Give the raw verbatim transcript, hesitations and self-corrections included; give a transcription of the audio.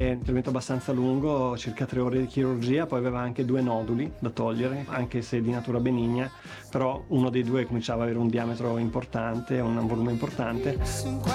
intervento abbastanza lungo, circa tre ore di chirurgia, poi aveva anche due noduli da togliere, anche se di natura benigna, però uno dei due cominciava ad avere un diametro importante, un volume importante.